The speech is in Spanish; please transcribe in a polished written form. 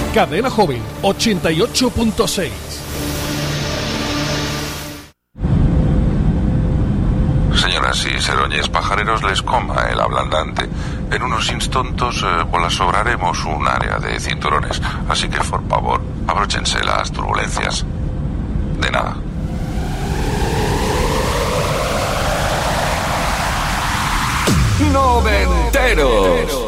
Cadena Joven 88.6. Señoras y seroñes pajareros, les coma el ablandante. En unos instantos las sobraremos un área de cinturones. Así que, por favor, abróchense las turbulencias. De nada. Noventeros.